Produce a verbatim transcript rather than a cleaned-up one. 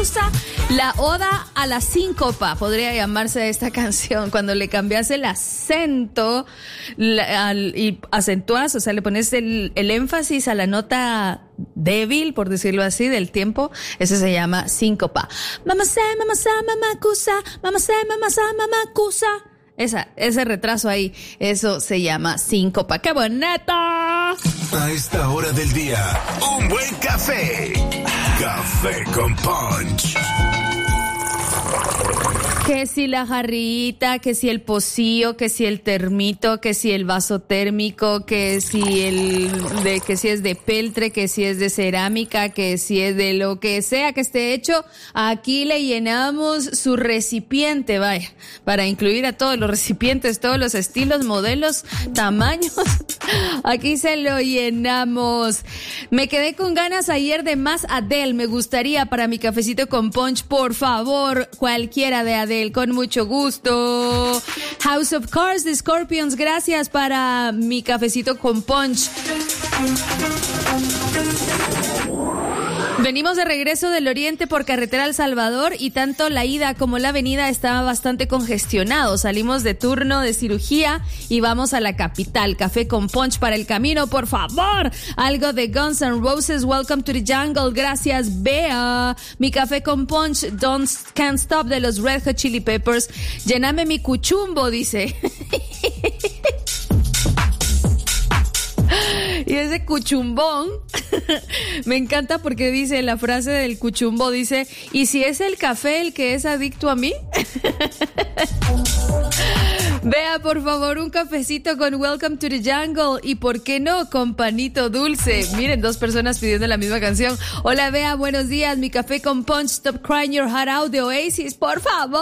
Macusa, la oda a la síncopa, podría llamarse esta canción, cuando le cambias el acento la, al, y acentúas, o sea, le pones el, el énfasis a la nota débil, por decirlo así, del tiempo, eso se llama síncopa. Mamá se, mamá sa, mamá cusa, mamá se, mamá sa, mamá cusa. Esa, ese retraso ahí, eso se llama síncopa. ¡Qué bonito! A esta hora del día, un buen café. Café con Punch. Que si la jarrita, que si el pocillo, que si el termito, que si el vaso térmico, que si el de que si es de peltre, que si es de cerámica, que si es de lo que sea que esté hecho, aquí le llenamos su recipiente, vaya, para incluir a todos los recipientes, todos los estilos, modelos, tamaños. Aquí se lo llenamos. Me quedé con ganas ayer de más Adele. Me gustaría para mi cafecito con Punch, por favor, cualquiera de Adele. Con mucho gusto. House of Cards de Scorpions, gracias para mi cafecito con Punch. Venimos de regreso del oriente por carretera El Salvador y tanto la ida como la venida estaba bastante congestionado. Salimos de turno de cirugía y vamos a la capital. Café con Punch para el camino, por favor. Algo de Guns N' Roses, Welcome to the Jungle. Gracias, Bea. Mi café con Punch, Don't Can't Stop de los Red Hot Chili Peppers. Lléname mi cuchumbo, dice. Y ese cuchumbón me encanta porque dice, la frase del cuchumbo dice, ¿y si es el café el que es adicto a mí? Vea, por favor, un cafecito con Welcome to the Jungle y, ¿por qué no?, con panito dulce. Miren, dos personas pidiendo la misma canción. Hola, Bea, buenos días. Mi café con Punch, Stop Crying Your Heart Out de Oasis, por favor.